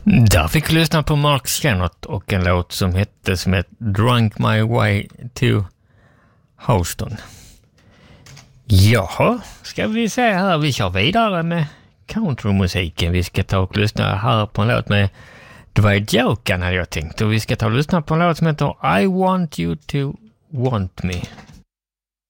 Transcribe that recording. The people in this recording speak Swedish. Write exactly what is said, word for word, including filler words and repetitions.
Där fick vi lyssna på Mark Scanlon och en låt som hette som ett Drunk My Way to Houston. Jaha, ska vi se här. Vi kör vidare med countrymusiken. Vi ska ta och lyssna här på en låt med Dwayne Jokan hade jag tänkt. Och vi ska ta och lyssna på en låt som heter I Want You To Want Me.